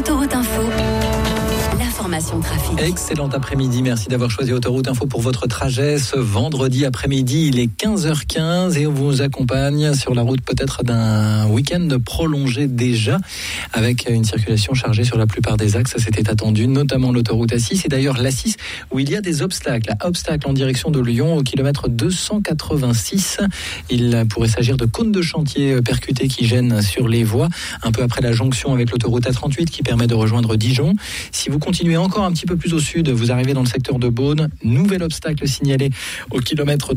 Autoroute Info, l'information trafic. Excellent après-midi, merci d'avoir choisi Autoroute Info pour votre trajet. Ce vendredi après-midi, il est 15h15 et on vous accompagne sur la route peut-être d'un week-end prolongé déjà, avec une circulation chargée sur la plupart des axes. C'était attendu, notamment l'autoroute A6 et d'ailleurs l'A6 où il y a des obstacles. Obstacles en direction de Lyon au kilomètre 286. Il pourrait s'agir de cônes de chantier percutés qui gênent sur les voies, un peu après la jonction avec l'autoroute A38 qui permet de rejoindre Dijon. Si vous continuez encore un petit peu plus au sud, vous arrivez dans le secteur de Beaune. Nouvel obstacle signalé au kilomètre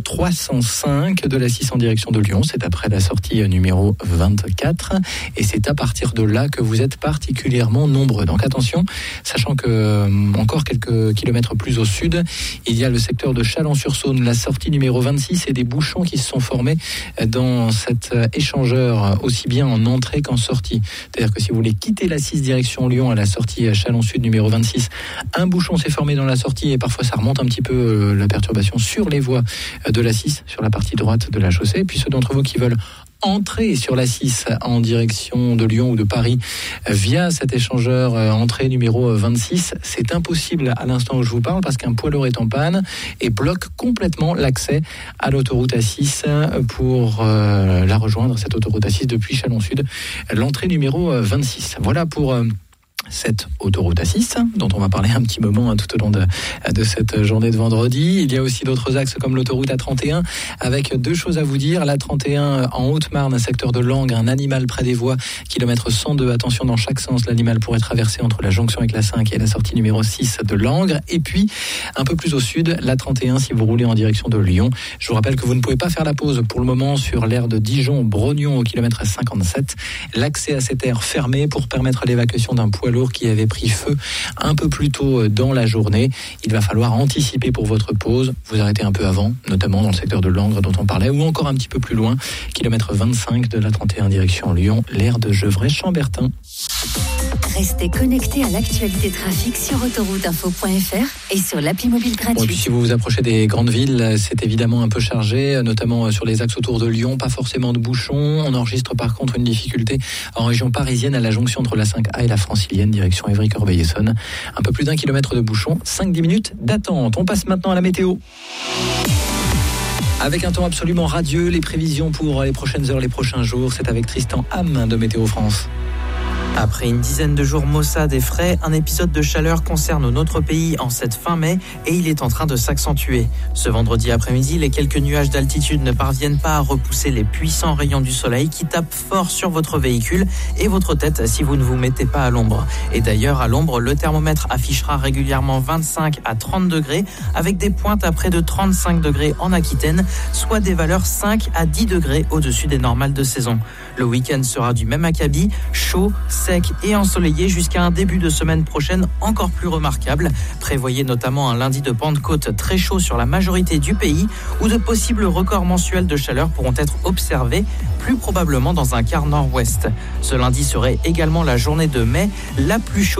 305 de l'A6 en direction de Lyon. C'est après la sortie numéro 24 et c'est à partir de là que vous êtes particulièrement nombreux. Donc attention, sachant que encore quelques kilomètres plus au sud, il y a le secteur de Chalon-sur-Saône, la sortie numéro 26 et des bouchons qui se sont formés dans cet échangeur aussi bien en entrée qu'en sortie. C'est-à-dire que si vous voulez quitter l'A6 direction Lyon à la sortie Chalon-Sud numéro 26, un bouchon s'est formé dans la sortie et parfois ça remonte un petit peu la perturbation sur les voies de l'A6, sur la partie droite de la chaussée. Et puis ceux d'entre vous qui veulent entrer sur l'A6 en direction de Lyon ou de Paris via cet échangeur entrée numéro 26, c'est impossible à l'instant où je vous parle parce qu'un poids lourd est en panne et bloque complètement l'accès à l'autoroute A6 pour la rejoindre, cette autoroute A6 depuis Chalon-Sud, l'entrée numéro 26. Voilà pour cette autoroute A6 dont on va parler un petit moment tout au long de cette journée de vendredi. Il y a aussi d'autres axes comme l'autoroute A31 avec deux choses à vous dire. L'A31 en Haute-Marne, secteur de Langres, un animal près des voies, kilomètre 102. Attention dans chaque sens, l'animal pourrait traverser entre la jonction avec la 5 et la sortie numéro 6 de Langres. Et puis un peu plus au sud, l'A31 si vous roulez en direction de Lyon. Je vous rappelle que vous ne pouvez pas faire la pause pour le moment sur l'aire de Dijon-Brognon au kilomètre 57. L'accès à cette aire fermé pour permettre l'évacuation d'un poids lourd qui avait pris feu un peu plus tôt dans la journée. Il va falloir anticiper pour votre pause, vous arrêtez un peu avant, notamment dans le secteur de Langres dont on parlait, ou encore un petit peu plus loin, kilomètre 25 de l'A31 direction Lyon, l'aire de Gevrey-Chambertin. Restez connectés à l'actualité trafic sur autorouteinfo.fr et sur l'appli mobile gratuite. Bon, et puis si vous vous approchez des grandes villes, c'est évidemment un peu chargé, notamment sur les axes autour de Lyon, pas forcément de bouchons. On enregistre par contre une difficulté en région parisienne à la jonction entre la 5A et la Francilienne, direction Évry-Corbeil-Essonnes. Un peu plus d'1 kilomètre de bouchons, 5-10 minutes d'attente. On passe maintenant à la météo. Avec un temps absolument radieux, les prévisions pour les prochaines heures, les prochains jours, c'est avec Tristan Ham de Météo France. Après une dizaine de jours maussades et frais, un épisode de chaleur concerne notre pays en cette fin mai et il est en train de s'accentuer. Ce vendredi après-midi, les quelques nuages d'altitude ne parviennent pas à repousser les puissants rayons du soleil qui tapent fort sur votre véhicule et votre tête si vous ne vous mettez pas à l'ombre. Et d'ailleurs, à l'ombre, le thermomètre affichera régulièrement 25 à 30 degrés avec des pointes à près de 35 degrés en Aquitaine, soit des valeurs 5 à 10 degrés au-dessus des normales de saison. Le week-end sera du même acabit, chaud, sec et ensoleillé jusqu'à un début de semaine prochaine encore plus remarquable. Prévoyez notamment un lundi de Pentecôte très chaud sur la majorité du pays où de possibles records mensuels de chaleur pourront être observés, plus probablement dans un quart nord-ouest. Ce lundi serait également la journée de mai la plus chaude